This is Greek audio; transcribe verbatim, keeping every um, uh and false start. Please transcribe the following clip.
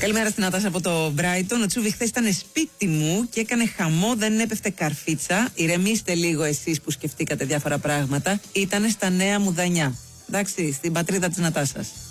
Καλημέρα στην Νατάσα από το Brighton. Ο Τσούβι χθες ήταν σπίτι μου και έκανε χαμό, δεν έπεφτε καρφίτσα. Ηρεμήστε λίγο εσείς που σκεφτήκατε διάφορα πράγματα. Ήτανε στα Νέα Μουδανιά. Εντάξει, στην πατρίδα της Νατάσας.